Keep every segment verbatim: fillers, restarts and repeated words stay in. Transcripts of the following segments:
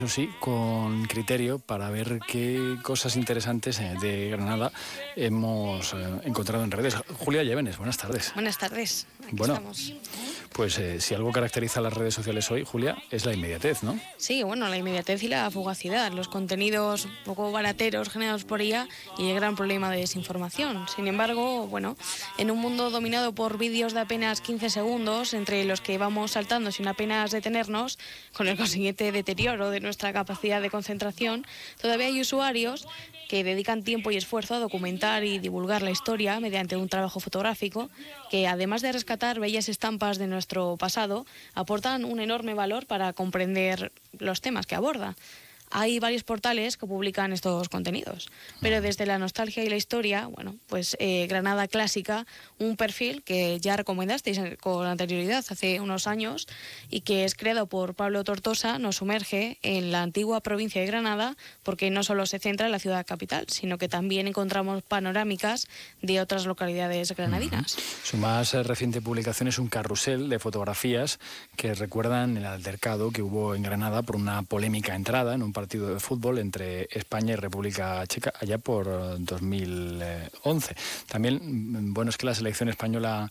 Eso sí, con criterio para ver qué cosas interesantes de Granada hemos eh, encontrado en redes. Julia Llévenes, buenas tardes. Buenas tardes, aquí bueno, estamos. Pues eh, si algo caracteriza a las redes sociales hoy, Julia, es la inmediatez, ¿no? Sí, bueno, la inmediatez y la fugacidad, los contenidos un poco barateros generados por ella y el gran problema de desinformación. Sin embargo, bueno, en un mundo dominado por vídeos de apenas quince segundos, entre los que vamos saltando sin apenas detenernos, con el consiguiente deterioro de nuestra capacidad de concentración, todavía hay usuarios que dedican tiempo y esfuerzo a documentar y divulgar la historia mediante un trabajo fotográfico que, además de rescatar bellas estampas de nuestro pasado, aportan un enorme valor para comprender los temas que aborda. Hay varios portales que publican estos contenidos, pero desde la nostalgia y la historia, bueno, pues eh, Granada Clásica, un perfil que ya recomendasteis con anterioridad hace unos años y que es creado por Pablo Tortosa, nos sumerge en la antigua provincia de Granada, porque no solo se centra en la ciudad capital, sino que también encontramos panorámicas de otras localidades granadinas. Uh-huh. Su más reciente publicación es un carrusel de fotografías que recuerdan el altercado que hubo en Granada por una polémica entrada en un partido de fútbol entre España y República Checa allá por dos mil once. También, bueno, es que la selección española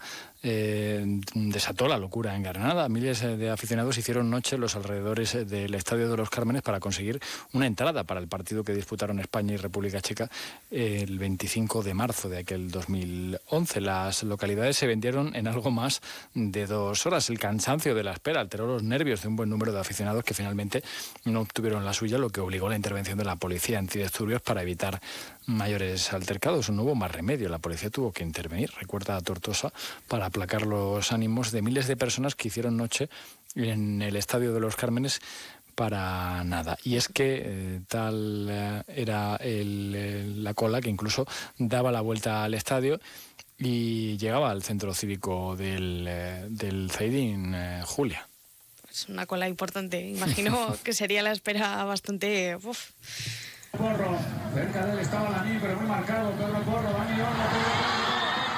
eh, desató la locura en Granada. Miles de aficionados hicieron noche en los alrededores del Estadio de los Cármenes para conseguir una entrada para el partido que disputaron España y República Checa el veinticinco de marzo de aquel dos mil once. Las localidades se vendieron en algo más de dos horas. El cansancio de la espera alteró los nervios de un buen número de aficionados que finalmente no obtuvieron la suya, lo que obligó a la intervención de la policía antidisturbios para evitar mayores altercados. No hubo más remedio, la policía tuvo que intervenir, recuerda a Tortosa, para aplacar los ánimos de miles de personas que hicieron noche en el Estadio de los Cármenes para nada. Y es que eh, tal eh, era el, el, la cola que incluso daba la vuelta al estadio y llegaba al centro cívico del, eh, del Zaidín, eh, Julia. Es una cola importante. Imagino que sería la espera bastante... Uf. Porro, cerca de él estaba Dani, pero muy marcado. Pedro Porro, Dani Olmo, Pedro Porro.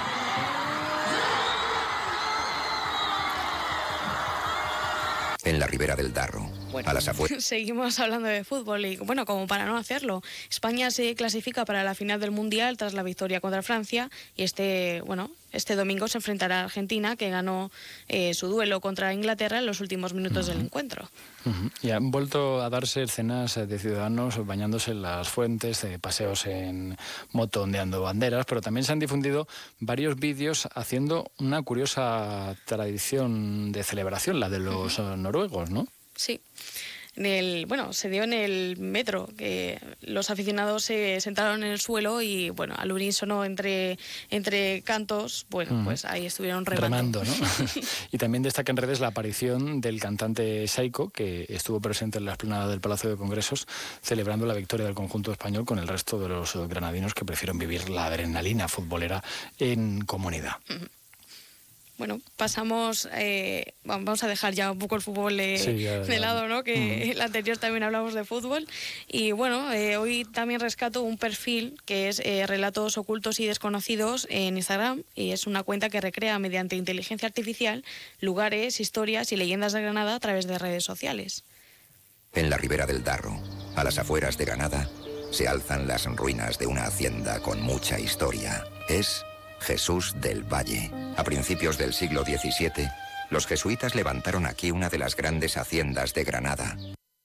En la Ribera del Darro, bueno, a las afueras. Seguimos hablando de fútbol y, bueno, como para no hacerlo, España se clasifica para la final del Mundial tras la victoria contra Francia y este, bueno, este domingo se enfrentará a Argentina, que ganó eh, su duelo contra Inglaterra en los últimos minutos uh-huh. del encuentro. Uh-huh. Y han vuelto a darse escenas de ciudadanos bañándose en las fuentes, de paseos en moto ondeando banderas, pero también se han difundido varios vídeos haciendo una curiosa tradición de celebración, la de los uh-huh. noruegos, ¿no? Sí. En el, bueno, se dio en el metro, que los aficionados se sentaron en el suelo y, bueno, al unísono entre, entre cantos, bueno, uh-huh. pues ahí estuvieron remando. Remando, ¿no? Y también destaca en redes la aparición del cantante Saiko, que estuvo presente en la explanada del Palacio de Congresos, celebrando la victoria del conjunto español con el resto de los granadinos que prefieren vivir la adrenalina futbolera en comunidad. Uh-huh. Bueno, pasamos, eh, vamos a dejar ya un poco el fútbol de, sí, ya, ya. de lado, ¿no? Que uh-huh. el anterior también hablamos de fútbol. Y bueno, eh, hoy también rescato un perfil que es eh, Relatos Ocultos y Desconocidos en Instagram, y es una cuenta que recrea mediante inteligencia artificial lugares, historias y leyendas de Granada a través de redes sociales. En la Ribera del Darro, a las afueras de Granada, se alzan las ruinas de una hacienda con mucha historia. Es Jesús del Valle. A principios del siglo diecisiete, los jesuitas levantaron aquí una de las grandes haciendas de Granada.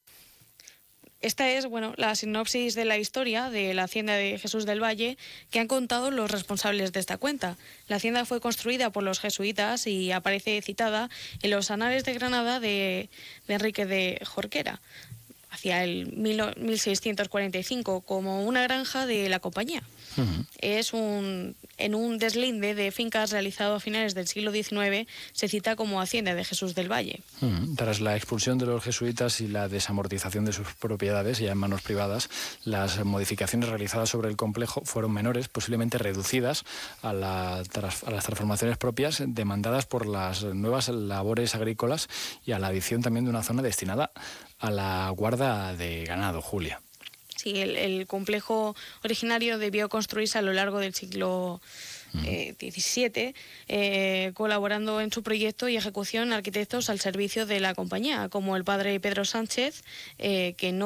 Esta es, bueno, la sinopsis de la historia de la hacienda de Jesús del Valle que han contado los responsables de esta cuenta. La hacienda fue construida por los jesuitas y aparece citada en los Anales de Granada de, de Enrique de Jorquera, hacia el mil seiscientos cuarenta y cinco, como una granja de la compañía. Uh-huh. Es un, en un deslinde de fincas realizado a finales del siglo diecinueve, se cita como Hacienda de Jesús del Valle. Uh-huh. Tras la expulsión de los jesuitas y la desamortización de sus propiedades, ya en manos privadas, las modificaciones realizadas sobre el complejo fueron menores, posiblemente reducidas a, la, a las transformaciones propias demandadas por las nuevas labores agrícolas y a la adición también de una zona destinada a la guarda de ganado, Julia. Sí, el, el complejo originario debió construirse a lo largo del siglo eh, diecisiete, eh, colaborando en su proyecto y ejecución arquitectos al servicio de la compañía, como el padre Pedro Sánchez, eh, que no